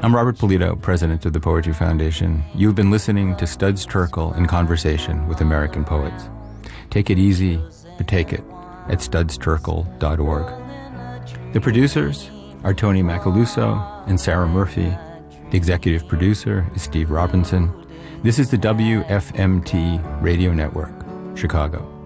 I'm Robert Polito, president of the Poetry Foundation. You've been listening to Studs Terkel in conversation with American poets. Take it easy, but take it at studsterkel.org. The producers are Tony Macaluso and Sarah Murphy. The executive producer is Steve Robinson. This is the WFMT Radio Network, Chicago.